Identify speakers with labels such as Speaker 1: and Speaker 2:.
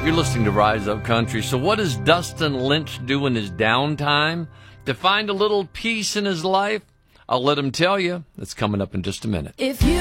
Speaker 1: You're listening to Rise Up Country. So what does Dustin Lynch do in his downtime to find a little peace in his life? I'll let him tell you. It's coming up in just a minute.
Speaker 2: If you